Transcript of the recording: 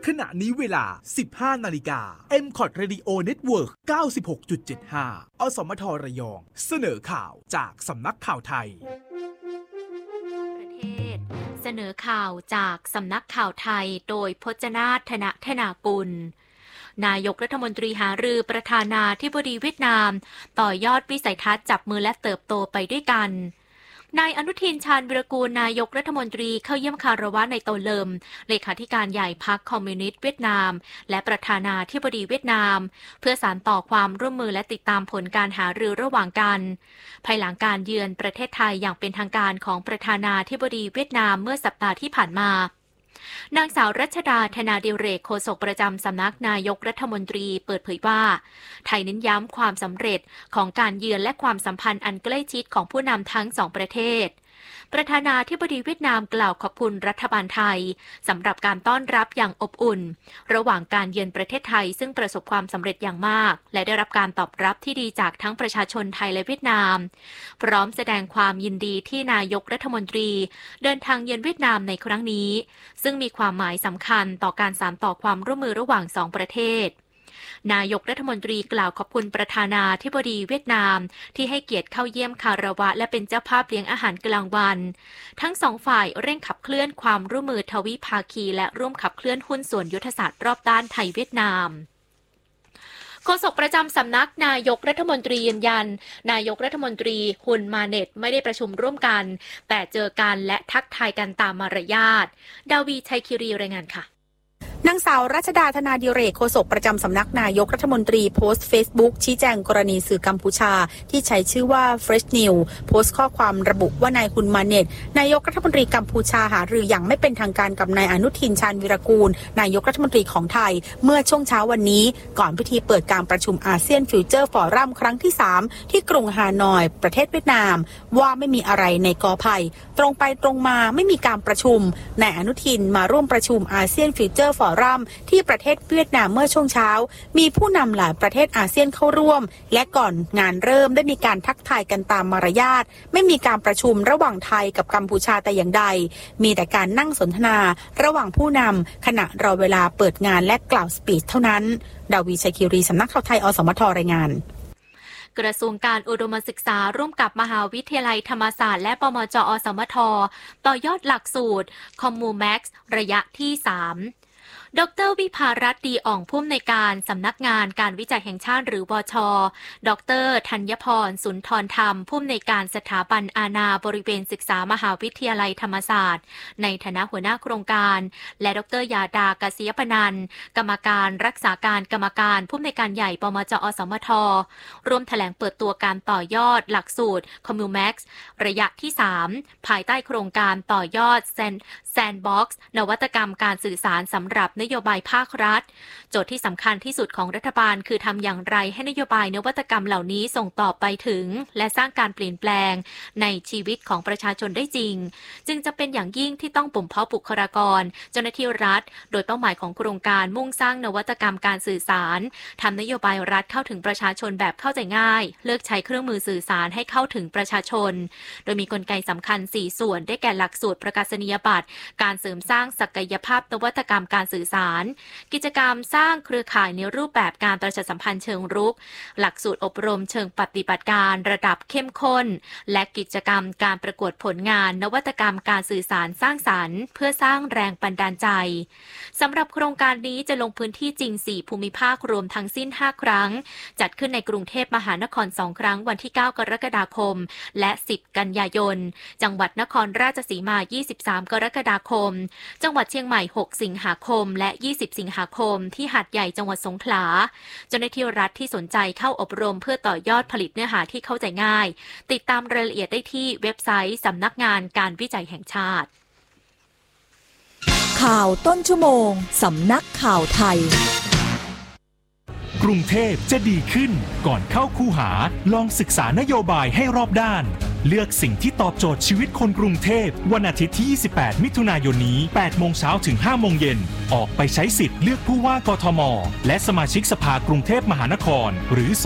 ขณะนี้เวลา 15 นาฬิกา MCOT Radio Network 96.75 อสมทระยองเสนอข่าวจากสำนักข่าวไทยประเทศเสนอข่าวจากสำนักข่าวไทยโดยพจนาถ ธนากุลนายกรัฐมนตรีหารือประธานาธิบดีเวียดนามต่อยอดวิสัยทัศน์จับมือและเติบโตไปด้วยกันนายอนุทิน ชาญวิรากูลนายกรัฐมนตรีเข้าเยี่ยมคารวะในโตเลิมเลขาธิการใหญ่พรรคคอมมิวนิสต์เวียดนามและประธานาธิบดีเวียดนามเพื่อสานต่อความร่วมมือและติดตามผลการหารือระหว่างกันภายหลังการเยือนประเทศไทยอย่างเป็นทางการของประธานาธิบดีเวียดนามเมื่อสัปดาห์ที่ผ่านมานางสาวรัชดา ธนาดิเรกโฆษกประจำสำนักนายกรัฐมนตรีเปิดเผยว่าไทยเน้นย้ำความสำเร็จของการเยือนและความสัมพันธ์อันใกล้ชิดของผู้นำทั้งสองประเทศประธานาธิบดีเวียดนามกล่าวขอบคุณรัฐบาลไทยสำหรับการต้อนรับอย่างอบอุ่นระหว่างการเยือนประเทศไทยซึ่งประสบความสำเร็จอย่างมากและได้รับการตอบรับที่ดีจากทั้งประชาชนไทยและเวียดนามพร้อมแสดงความยินดีที่นายกรัฐมนตรีเดินทางเยือนเวียดนามในครั้งนี้ซึ่งมีความหมายสำคัญต่อการสานต่อความร่วมมือระหว่างสองประเทศนายกรัฐมนตรีกล่าวขอบคุณประธานาธิบดีเวียดนามที่ให้เกียรติเข้าเยี่ยมคารวะและเป็นเจ้าภาพเลี้ยงอาหารกลางวันทั้งสองฝ่ายเร่งขับเคลื่อนความร่วมมือทวิภาคีและร่วมขับเคลื่อนหุ้นส่วนยุทธศาสตร์รอบด้านไทยเวียดนามโฆษกประจำสำนักนายกรัฐมนตรียืนยันนายกรัฐมนตรีฮุนมาเน็ตไม่ได้ประชุมร่วมกันแต่เจอกันและทักทายกันตามมารยาทดาวีชัยคิรีรายงานค่ะนางสาวรัชดา ธนาดิเรกโฆษกประจำสำนักนายกรัฐมนตรีโพสต์เฟซบุ๊กชี้แจงกรณีสื่อกัมพูชาที่ใช้ชื่อว่า Fresh News โพสต์ข้อความระบุว่านายฮุนมาเน็ตนายกรัฐมนตรีกัมพูชาหารืออย่างไม่เป็นทางการกับนายอนุทิน ชาญวิรากูลนายกรัฐมนตรีของไทยเมื่อช่วงเช้าวันนี้ก่อนพิธีเปิดการประชุมอาเซียนฟิวเจอร์ฟอรัมครั้งที่3ที่กรุงฮานอยประเทศเวียดนามว่าไม่มีอะไรในกอไผ่ตรงไปตรงมาไม่มีการประชุมนายอนุทินมาร่วมประชุมอาเซียนฟิวเจอร์ฟอรัมที่ประเทศเวียดนามเมื่อช่วงเช้ามีผู้นำหลายประเทศอาเซียนเข้าร่วมและก่อนงานเริ่มได้มีการทักทายกันตามมารยาทไม่มีการประชุมระหว่างไทยกับกัมพูชาแต่อย่างใดมีแต่การนั่งสนทนาระหว่างผู้นำขณะรอเวลาเปิดงานและกล่าวสปีชเท่านั้นดาวีชัยคิรีสำนักข่าวไทยอสมทรายงานกระทรวงการอุดมศึกษาร่วมกับมหาวิทยาลัยธรรมศาสตร์และปมจ.อสมทต่อยอดหลักสูตรคอมมูแม็กซ์ระยะที่3ดร.วิภารัตน์ ดีอ่องผู้อำนวยการสำนักงานการวิจัยแห่งชาติหรือวช.ดร.ธัญพรสุนทรธรรมผู้อำนวยการสถาบันอาณาบริเวณศึกษามหาวิทยาลัยธรรมศาสตร์ในฐานะหัวหน้าโครงการและดร.ยาดากศิยปนันท์กรรมการรักษาการกรรมการผู้อำนวยการใหญ่ปมจ.อสมทร่วมแถลงเปิดตัวการต่อยอดหลักสูตรคอมมูแม็กซ์ระยะที่3ภายใต้โครงการต่อยอดแซนด์บ็อกซ์นวัตกรรมการสื่อสารสำหรับนโยบายภาครัฐโจทย์ที่สำคัญที่สุดของรัฐบาลคือทำอย่างไรให้นโยบายนวัตกรรมเหล่านี้ส่งต่อไปถึงและสร้างการเปลี่ยนแปลงในชีวิตของประชาชนได้จริงจึงจะเป็นอย่างยิ่งที่ต้องบ่มเพาะบุคลากรเจ้าหน้าที่รัฐโดยเป้าหมายของโครงการมุ่งสร้างนวัตกรรมการสื่อสารทำนโยบายรัฐเข้าถึงประชาชนแบบเข้าใจง่ายเลิกใช้เครื่องมือสื่อสารให้เข้าถึงประชาชนโดยมีกลไกสำคัญ4ส่วนได้แก่หลักสูตรประกาศนียบัตรการเสริมสร้างศักยภาพนวัตกรรมการสื่อสารกิจกรรมสร้างเครือข่ายในรูปแบบการประชาสัมพันธ์เชิงรุกหลักสูตรอบรมเชิงปฏิบัติการระดับเข้มข้นและกิจกรรมการประกวดผลงานนวัตกรรมการสื่อสารสร้างสรรค์เพื่อสร้างแรงบันดาลใจสำหรับโครงการนี้จะลงพื้นที่จริง4ภูมิภาครวมทั้งสิ้น5ครั้งจัดขึ้นในกรุงเทพมหานคร2ครั้งวันที่9กรกฎาคมและ10กันยายนจังหวัดนครราชสีมา23กรกฎาคมจังหวัดเชียงใหม่6สิงหาคมและ20สิงหาคมที่หาดใหญ่จังหวัดสงขลาเจ้าหน้าที่รัฐที่สนใจเข้าอบรมเพื่อต่อยอดผลิตเนื้อหาที่เข้าใจง่ายติดตามรายละเอียดได้ที่เว็บไซต์สำนักงานการวิจัยแห่งชาติข่าวต้นชั่วโมงสำนักข่าวไทยกรุงเทพจะดีขึ้นก่อนเข้าคูหาลองศึกษานโยบายให้รอบด้านเลือกสิ่งที่ตอบโจทย์ชีวิตคนกรุงเทพวันอาทิตย์ที่28มิถุนายนนี้ 8 โมงเช้าถึง 5 โมงเย็นออกไปใช้สิทธิ์เลือกผู้ว่ากทมและสมาชิกสภากรุงเทพมหานครหรือ